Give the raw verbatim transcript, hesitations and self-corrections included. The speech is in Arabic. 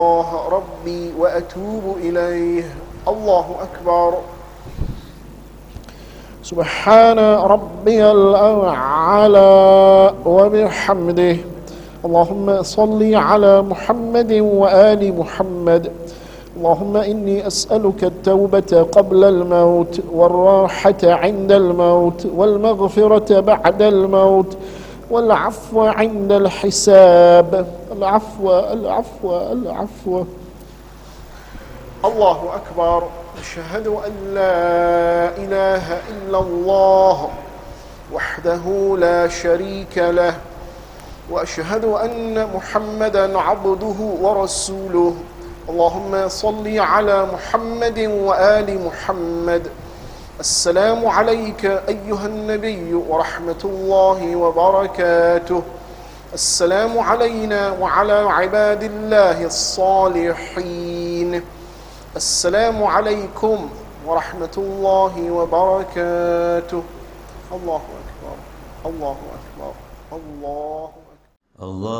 الله ربي وأتوب إليه. الله أكبر. سبحان ربي الأعلى وبحمده. اللهم صل على محمد وآل محمد. اللهم إني أسألك التوبة قبل الموت، والراحة عند الموت، والمغفرة بعد الموت، والعفو عند الحساب. العفو العفو العفو. الله أكبر. أشهد أن لا إله إلا الله وحده لا شريك له، وأشهد أن محمدًا عبده ورسوله. اللهم صل على محمد وآل محمد. السلام عليك أيها النبي ورحمة الله وبركاته. السلام علينا وعلى عباد الله الصالحين. السلام عليكم ورحمة الله وبركاته. الله أكبر. الله أكبر. الله أكبر. الله